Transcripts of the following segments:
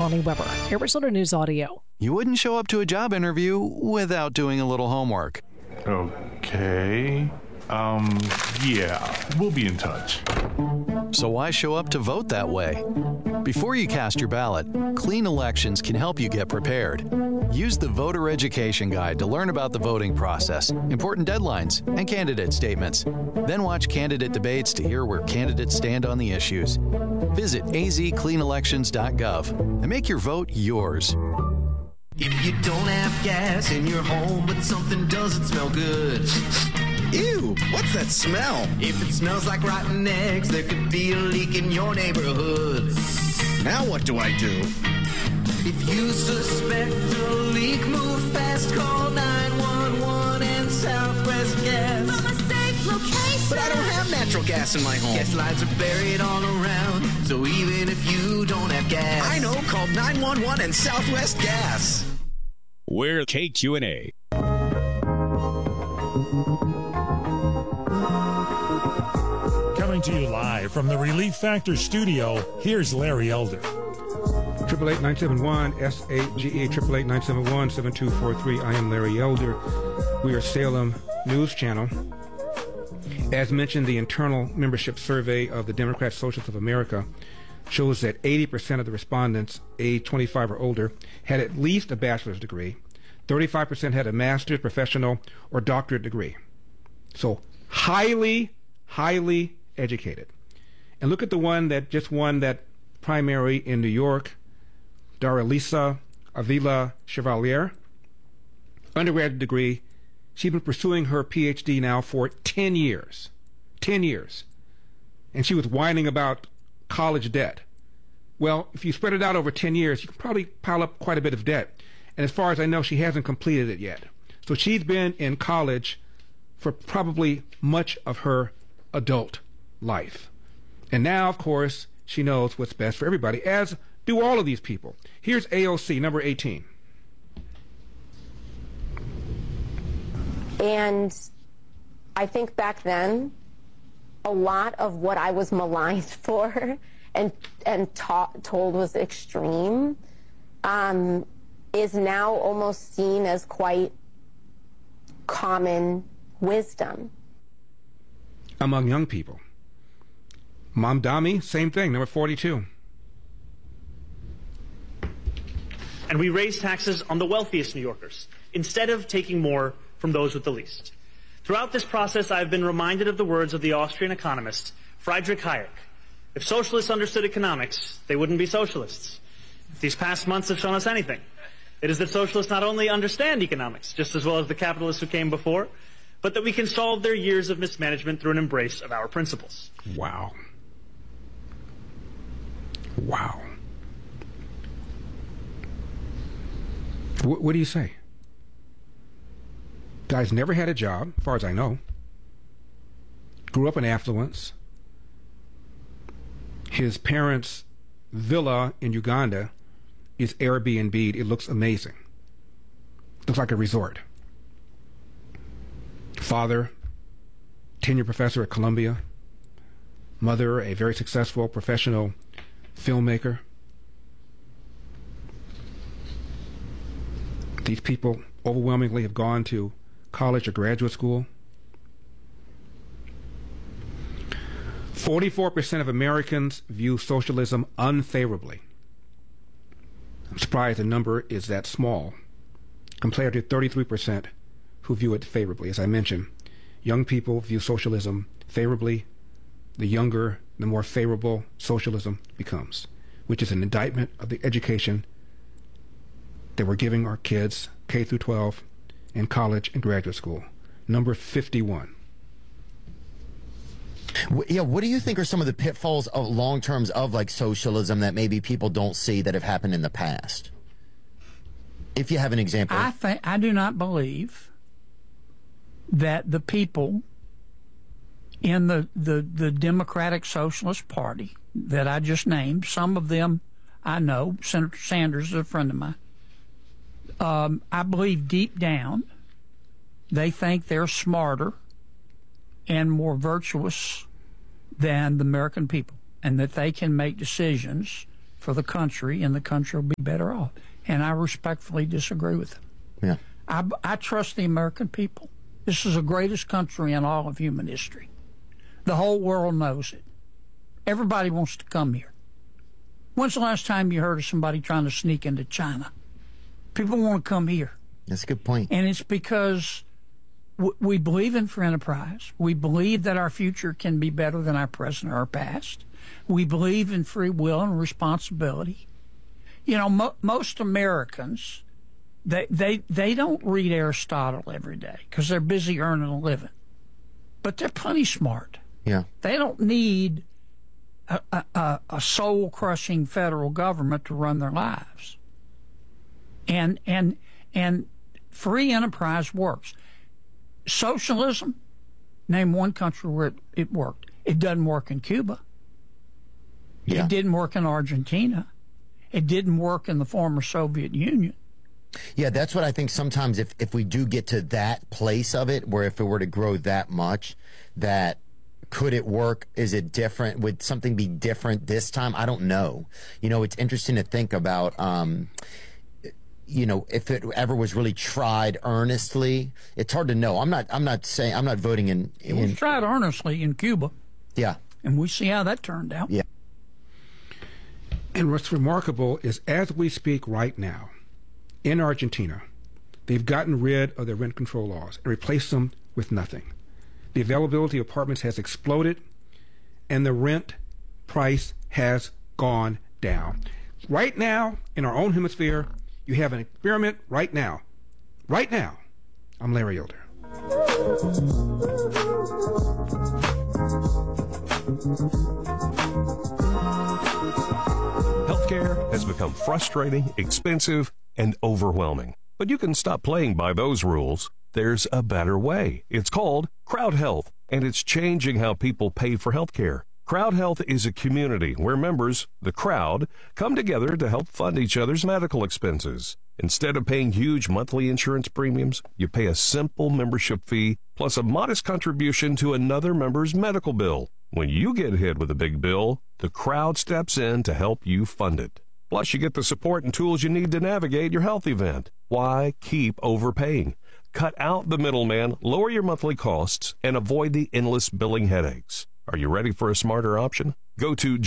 Connie Weber, Arizona News Audio. You wouldn't show up to a job interview without doing a little homework. Okay. Yeah, we'll be in touch. So why show up to vote that way? Before you cast your ballot, Clean Elections can help you get prepared. Use the Voter Education Guide to learn about the voting process, important deadlines, and candidate statements. Then watch candidate debates to hear where candidates stand on the issues. Visit azcleanelections.gov and make your vote yours. If you don't have gas in your home, but something doesn't smell good. Ew, what's that smell? If it smells like rotten eggs, there could be a leak in your neighborhood. Now what do I do? If you suspect a leak, move fast, call 911 and Southwest Gas. From a safe location. But I don't have natural gas in my home. Gas lines are buried all around, so even if you don't have gas, I know, call 911 and Southwest Gas. We're KQNA. Coming to you live from the Relief Factor studio, here's Larry Elder. 888-971-SAGE, 888-971-7243. I am Larry Elder. We are Salem News Channel. As mentioned, the internal membership survey of the Democrat Socialists of America shows that 80% of the respondents age 25 or older had at least a bachelor's degree. 35% had a master's, professional, or doctorate degree. So highly educated. And look at the one that just won that primary in New York, Daralisa Avila Chevalier. Undergraduate degree. She's been pursuing her PhD now for 10 years. 10 years. And she was whining about college debt. Well, if you spread it out over 10 years, you can probably pile up quite a bit of debt. And as far as I know, she hasn't completed it yet. So she's been in college for probably much of her adult life. And now, of course, she knows what's best for everybody, as do all of these people. Here's AOC, number 18. And I think back then, a lot of what I was maligned for and told was extreme is now almost seen as quite common wisdom. Among young people. Mamdani, same thing, number 42. And we raise taxes on the wealthiest New Yorkers, instead of taking more from those with the least. Throughout this process, I've been reminded of the words of the Austrian economist, Friedrich Hayek. If socialists understood economics, they wouldn't be socialists. If these past months have shown us anything, it is that socialists not only understand economics, just as well as the capitalists who came before, but that we can solve their years of mismanagement through an embrace of our principles. Wow. Wow. What do you say? Guy's never had a job, as far as I know. Grew up in affluence. His parents' villa in Uganda is Airbnb'd. It looks amazing. Looks like a resort. Father, tenured professor at Columbia. Mother, a very successful professional filmmaker. These people overwhelmingly have gone to college or graduate school. 44% of Americans view socialism unfavorably. I'm surprised the number is that small, compared to 33% who view it favorably. As I mentioned, young people view socialism favorably. The younger, the more favorable socialism becomes, which is an indictment of the education that we're giving our kids, K through 12, in college and graduate school. Number 51. Yeah, what do you think are some of the pitfalls of long terms of like socialism that maybe people don't see that have happened in the past? If you have an example. I do not believe that the people in the Democratic Socialist Party that I just named, some of them I know, Senator Sanders is a friend of mine, I believe deep down they think they're smarter and more virtuous than the American people, and that they can make decisions for the country, and the country will be better off. And I respectfully disagree with him. Yeah. I trust the American people. This is the greatest country in all of human history. The whole world knows it. Everybody wants to come here. When's the last time you heard of somebody trying to sneak into China? People want to come here. That's a good point. And it's because we believe in free enterprise. We believe that our future can be better than our present or our past. We believe in free will and responsibility. You know, most Americans, they don't read Aristotle every day because they're busy earning a living. But they're plenty smart. Yeah. They don't need a soul-crushing federal government to run their lives. And free enterprise works. Socialism, name one country where it worked. It doesn't work in Cuba. Yeah. It didn't work in Argentina. It didn't work in the former Soviet Union. Yeah, that's what I think sometimes if we do get to that place of it, where if it were to grow that much, that could it work? Is it different? Would something be different this time? I don't know. You know, it's interesting to think about, you know, if it ever was really tried earnestly. It's hard to know. I'm not voting in. It was tried earnestly in Cuba. Yeah. And we see how that turned out. Yeah. And what's remarkable is as we speak right now, in Argentina, they've gotten rid of their rent control laws and replaced them with nothing. The availability of apartments has exploded, and the rent price has gone down. Right now, in our own hemisphere, you have an experiment right now. Right now. I'm Larry Elder. Healthcare has become frustrating, expensive, and overwhelming. But you can stop playing by those rules. There's a better way. It's called Crowd Health, and it's changing how people pay for healthcare. Crowd Health is a community where members, the crowd, come together to help fund each other's medical expenses. Instead of paying huge monthly insurance premiums, you pay a simple membership fee plus a modest contribution to another member's medical bill. When you get hit with a big bill, the crowd steps in to help you fund it. Plus, you get the support and tools you need to navigate your health event. Why keep overpaying? Cut out the middleman, lower your monthly costs, and avoid the endless billing headaches. Are you ready for a smarter option? Go to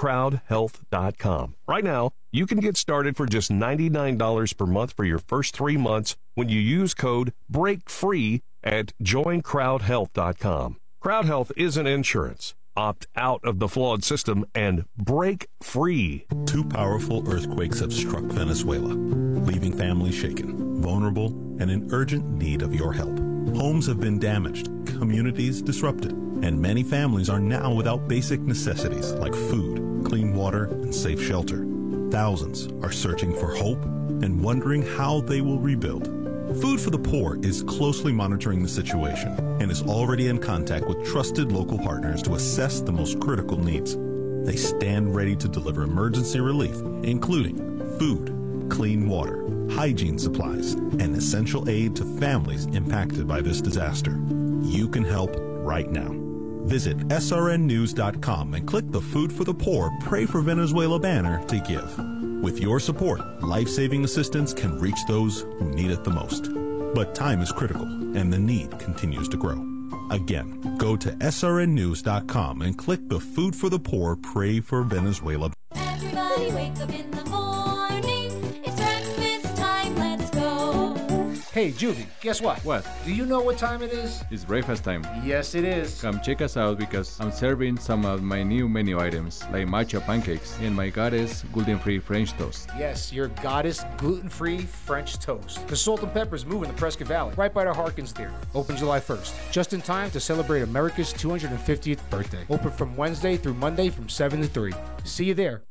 joincrowdhealth.com. Right now, you can get started for just $99 per month for your first 3 months when you use code BREAKFREE at joincrowdhealth.com. Crowd Health isn't insurance. Opt out of the flawed system and break free. 2 powerful earthquakes have struck Venezuela, leaving families shaken, vulnerable, and in urgent need of your help. Homes have been damaged, communities disrupted, and many families are now without basic necessities like food, clean water, and safe shelter. Thousands are searching for hope and wondering how they will rebuild. Food for the Poor is closely monitoring the situation and is already in contact with trusted local partners to assess the most critical needs. They stand ready to deliver emergency relief, including food, clean water, hygiene supplies, and essential aid to families impacted by this disaster. You can help right now. Visit srnnews.com and click the Food for the Poor Pray for Venezuela banner to give. With your support, life-saving assistance can reach those who need it the most. But time is critical, and the need continues to grow. Again, go to srnnews.com and click the Food for the Poor Pray for Venezuela. Everybody wake up in the morning. It's breakfast time, let's go. Hey, Juvie, guess what? What? Do you know what time it is? It's breakfast time. Yes, it is. Come check us out because I'm serving some of my new menu items like matcha pancakes and my goddess gluten-free French toast. Yes, your goddess gluten-free French toast. The Salt and Pepper's move in the Prescott Valley, right by the Harkins Theater. Open July 1st, just in time to celebrate America's 250th birthday. Open from Wednesday through Monday from 7 to 3. See you there.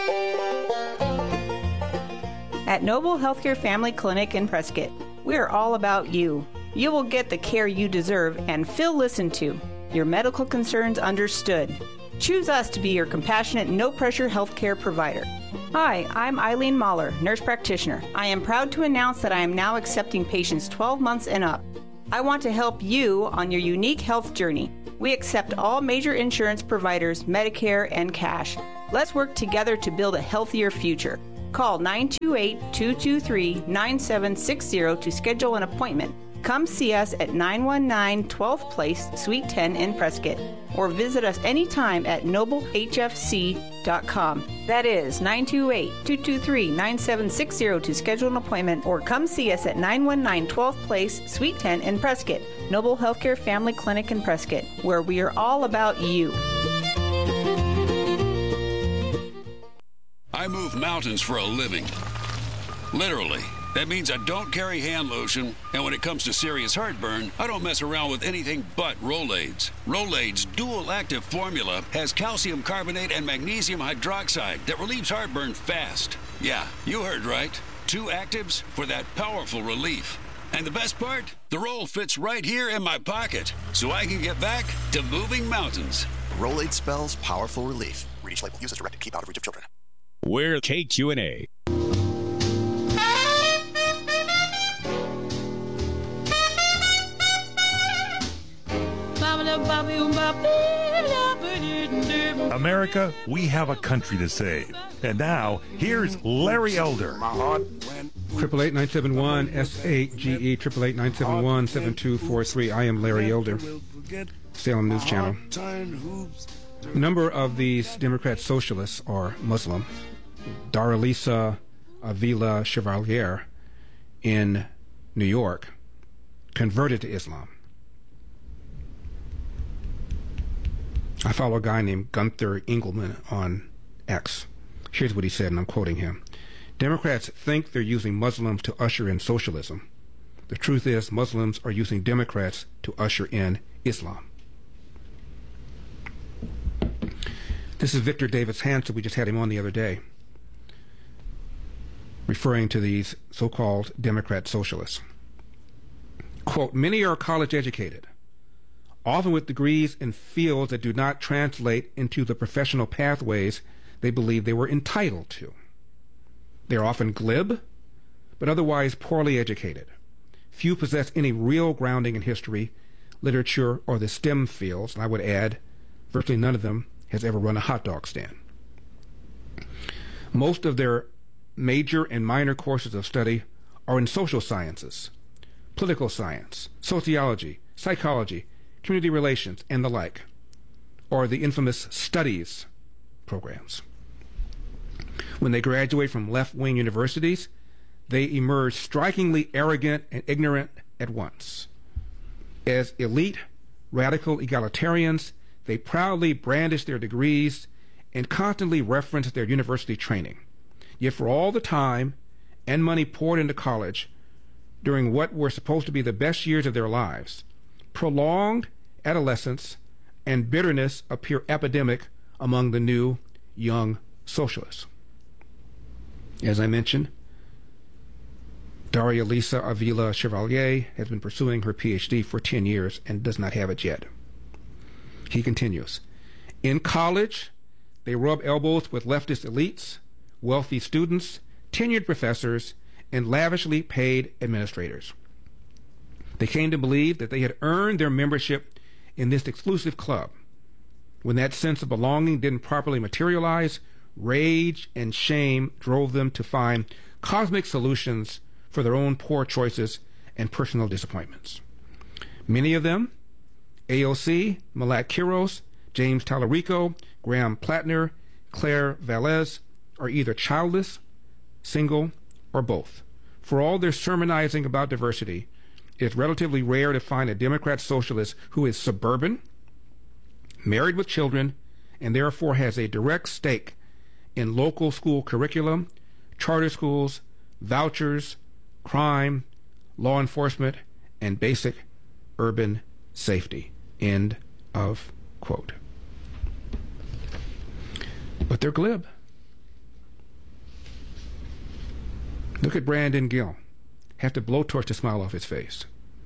At Noble Healthcare Family Clinic in Prescott, we're all about you. You will get the care you deserve and feel listened to. Your medical concerns understood. Choose us to be your compassionate, no-pressure healthcare provider. Hi, I'm Eileen Mahler, nurse practitioner. I am proud to announce that I am now accepting patients 12 months and up. I want to help you on your unique health journey. We accept all major insurance providers, Medicare, and cash. Let's work together to build a healthier future. Call 928-223-9760 to schedule an appointment. Come see us at 919 12th Place, Suite 10 in Prescott, or visit us anytime at noblehfc.com. That is 928-223-9760 to schedule an appointment, or come see us at 919 12th Place, Suite 10 in Prescott, Noble Healthcare Family Clinic in Prescott, where we are all about you. I move mountains for a living. Literally. That means I don't carry hand lotion, and when it comes to serious heartburn, I don't mess around with anything but Rolaids. Rolaids' dual-active formula has calcium carbonate and magnesium hydroxide that relieves heartburn fast. Yeah, you heard right. 2 actives for that powerful relief. And the best part? The roll fits right here in my pocket, so I can get back to moving mountains. Rolaid spells powerful relief. Read each label. Use as directed. Keep out of reach of children. We're KQNA. America, we have a country to save. And now, here's Larry Elder. 888-971-SAGE, 888-971-7243. I am Larry Elder, Salem News Channel. A number of these Democrat socialists are Muslim. Daralisa Avila Chevalier in New York converted to Islam. I follow a guy named Gunther Engelman on X. Here's what he said, and I'm quoting him. Democrats think they're using Muslims to usher in socialism. The truth is, Muslims are using Democrats to usher in Islam. This is Victor Davis Hanson. We just had him on the other day, referring to these so-called Democrat socialists. Quote, many are college educated, often with degrees in fields that do not translate into the professional pathways they believe they were entitled to. They are often glib, but otherwise poorly educated. Few possess any real grounding in history, literature, or the STEM fields, and I would add, virtually none of them has ever run a hot dog stand. Most of their major and minor courses of study are in social sciences, political science, sociology, psychology, community relations, and the like, or the infamous studies programs. When they graduate from left-wing universities, they emerge strikingly arrogant and ignorant at once. As elite, radical egalitarians, they proudly brandish their degrees and constantly reference their university training. Yet for all the time and money poured into college during what were supposed to be the best years of their lives, prolonged adolescence and bitterness appear epidemic among the new young socialists. As I mentioned, Daria Lisa Avila Chevalier has been pursuing her PhD for 10 years and does not have it yet. He continues, in college, they rub elbows with leftist elites, wealthy students, tenured professors, and lavishly paid administrators. They came to believe that they had earned their membership in this exclusive club. When that sense of belonging didn't properly materialize, rage and shame drove them to find cosmic solutions for their own poor choices and personal disappointments. Many of them, AOC, Malak Kiros, James Tallarico, Graham Plattner, Claire Valles, are either childless, single, or both. For all their sermonizing about diversity, it's relatively rare to find a Democrat socialist who is suburban, married with children, and therefore has a direct stake in local school curriculum, charter schools, vouchers, crime, law enforcement, and basic urban safety. End of quote. But they're glib. Look at Brandon Gill. Have to blowtorch to smile off his face.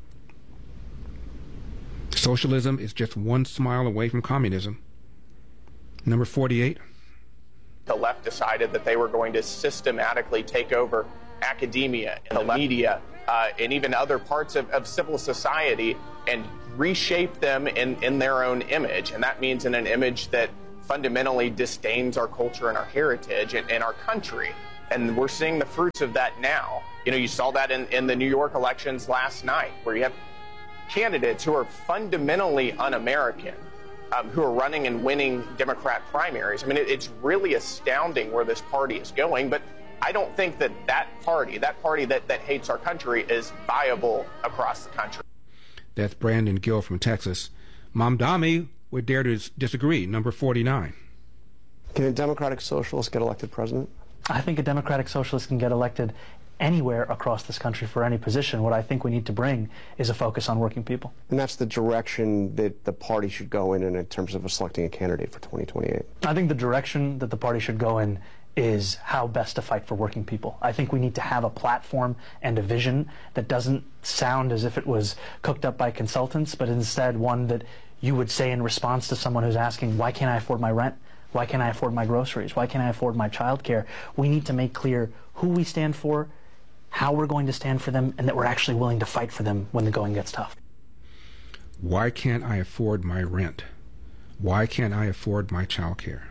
Socialism is just one smile away from communism. Number 48. The left decided that they were going to systematically take over academia and the media and even other parts of civil society and reshape them in their own image. And that means in an image that fundamentally disdains our culture and our heritage and our country. And we're seeing the fruits of that now. You know, you saw that in the New York elections last night, where you have candidates who are fundamentally un-American, who are running and winning Democrat primaries. I mean, it's really astounding where this party is going, but I don't think that party that hates our country, is viable across the country. That's Brandon Gill from Texas. Mamdani would dare to disagree, number 49. Can a Democratic Socialist get elected president? I think a Democratic Socialist can get elected anywhere across this country for any position. What I think we need to bring is a focus on working people. And that's the direction that the party should go in terms of selecting a candidate for 2028. I think the direction that the party should go in is how best to fight for working people. I think we need to have a platform and a vision that doesn't sound as if it was cooked up by consultants, but instead one that you would say in response to someone who's asking, why can't I afford my rent? Why can't I afford my groceries? Why can't I afford my child care? We need to make clear who we stand for, how we're going to stand for them, and that we're actually willing to fight for them when the going gets tough. Why can't I afford my rent? Why can't I afford my child care?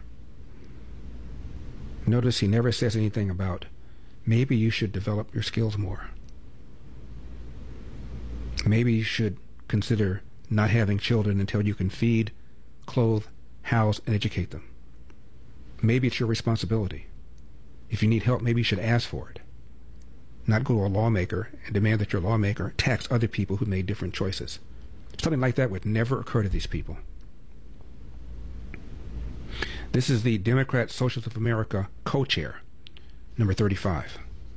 Notice he never says anything about maybe you should develop your skills more. Maybe you should consider not having children until you can feed, clothe, house, and educate them. Maybe it's your responsibility. If you need help, maybe you should ask for it. Not go to a lawmaker and demand that your lawmaker tax other people who made different choices. Something like that would never occur to these people. This is the Democrat Socialists of America co-chair, number 35.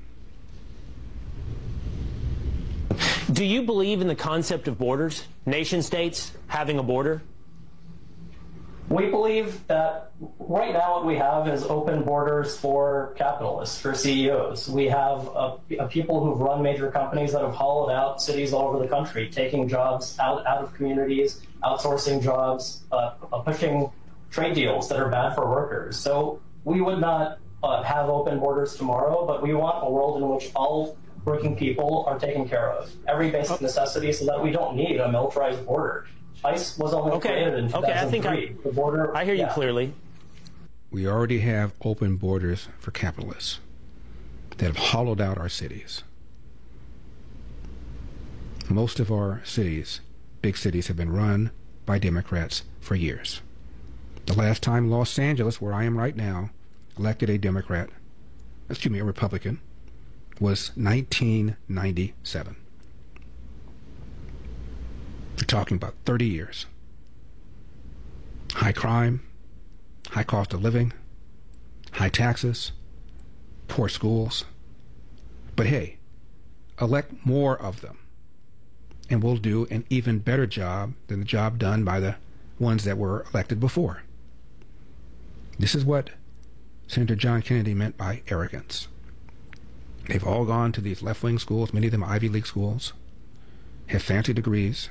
Do you believe in the concept of borders, nation states having a border? We believe that right now what we have is open borders for capitalists, for CEOs. We have people who've run major companies that have hollowed out cities all over the country, taking jobs out of communities, outsourcing jobs, pushing trade deals that are bad for workers. So we would not have open borders tomorrow, but we want a world in which all working people are taken care of. Every basic necessity, so that we don't need a militarized border. ICE was only created in 2003. The border, I hear you clearly. We already have open borders for capitalists that have hollowed out our cities. Most of our cities, big cities, have been run by Democrats for years. The last time Los Angeles, where I am right now, elected a Republican, was 1997. We're talking about 30 years. High crime, high cost of living, high taxes, poor schools. But hey, elect more of them, and we'll do an even better job than the job done by the ones that were elected before. This is what Senator John Kennedy meant by arrogance. They've all gone to these left-wing schools, many of them Ivy League schools, have fancy degrees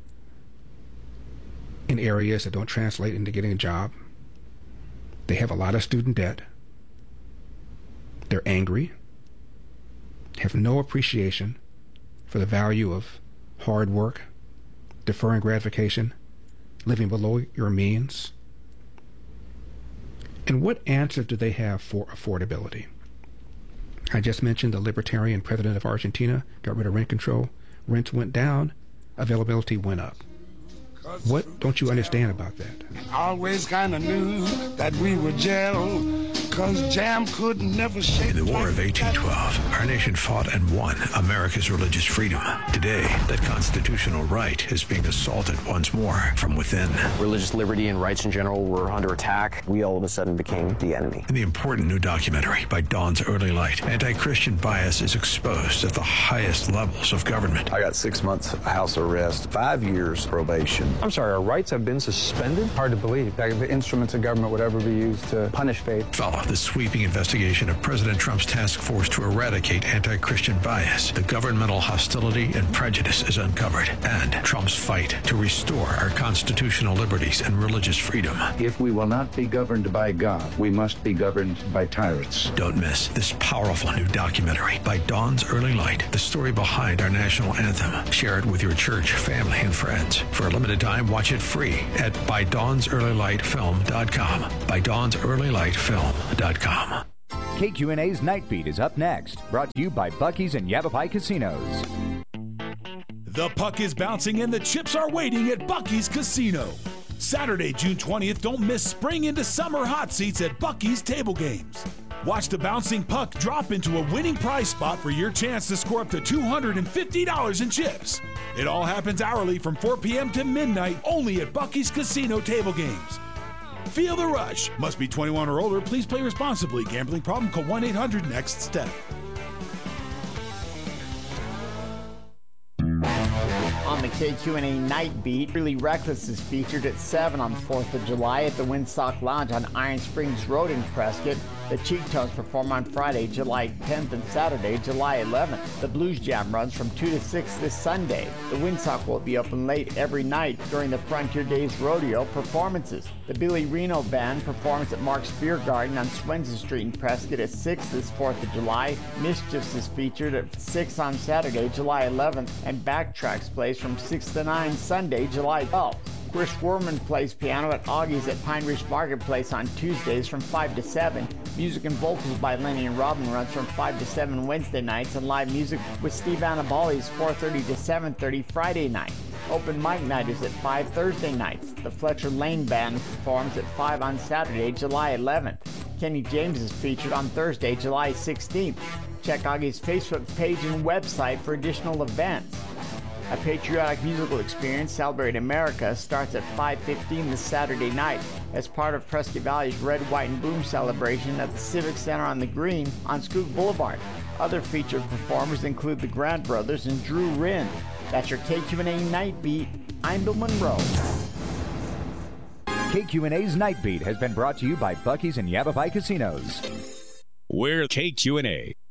in areas that don't translate into getting a job. They have a lot of student debt. They're angry, have no appreciation for the value of hard work, deferring gratification, living below your means. And what answer do they have for affordability? I just mentioned the libertarian president of Argentina got rid of rent control. Rents went down, availability went up. What don't you understand about that? Always kind of knew that we were jail, cause jam could never shake. In the War of 1812, our nation fought and won America's religious freedom. Today, that constitutional right is being assaulted once more from within. Religious liberty and rights in general were under attack. We all of a sudden became the enemy. In the important new documentary by Dawn's Early Light, anti-Christian bias is exposed at the highest levels of government. I got 6 months house arrest, 5 years probation. I'm sorry, our rights have been suspended? Hard to believe that the instruments of government would ever be used to punish faith. Follow the sweeping investigation of President Trump's task force to eradicate anti-Christian bias, the governmental hostility and prejudice is uncovered, and Trump's fight to restore our constitutional liberties and religious freedom. If we will not be governed by God, we must be governed by tyrants. Don't miss this powerful new documentary by Dawn's Early Light, the story behind our national anthem. Share it with your church, family, and friends. For a limited time, watch it free at ByDawnsEarlyLightFilm.com. ByDawnsEarlyLightFilm.com. KQNA's Night Beat is up next, brought to you by Buc-ee's and Yavapai Casinos. The puck is bouncing and the chips are waiting at Buc-ee's Casino. Saturday, June 20th, don't miss spring into summer hot seats at Buc-ee's Table Games. Watch the bouncing puck drop into a winning prize spot for your chance to score up to $250 in chips. It all happens hourly from 4 p.m. to midnight only at Buc-ee's Casino Table Games. Feel the rush. Must be 21 or older. Please play responsibly. Gambling problem? Call 1-800-NEXT-STEP. On the KQNA Night Beat, Really Reckless is featured at 7 on the 4th of July at the Windsock Lounge on Iron Springs Road in Prescott. The Cheek Tones perform on Friday, July 10th and Saturday, July 11th. The Blues Jam runs from 2 to 6 this Sunday. The Windsock will be open late every night during the Frontier Days Rodeo performances. The Billy Reno Band performs at Mark's Beer Garden on Swenson Street in Prescott at 6 this 4th of July. Mischiefs is featured at 6 on Saturday, July 11th, and Backtracks plays from 6 to 9 Sunday, July 12th. Chris Werman plays piano at Augie's at Pine Ridge Marketplace on Tuesdays from 5 to 7. Music and vocals by Lenny and Robin runs from 5 to 7 Wednesday nights, and live music with Steve Annabali is 4:30 to 7:30 Friday night. Open mic night is at 5 Thursday nights. The Fletcher Lane Band performs at 5 on Saturday, July 11th. Kenny James is featured on Thursday, July 16th. Check Augie's Facebook page and website for additional events. A patriotic musical experience, Celebrate America, starts at 5:15 this Saturday night as part of Prescott Valley's Red, White, and Boom celebration at the Civic Center on the Green on Skook Boulevard. Other featured performers include the Grant Brothers and Drew Rinn. That's your KQNA Night Beat. I'm Bill Monroe. KQNA's Night Beat has been brought to you by Buc-ee's and Yavapai Casinos. We're KQNA.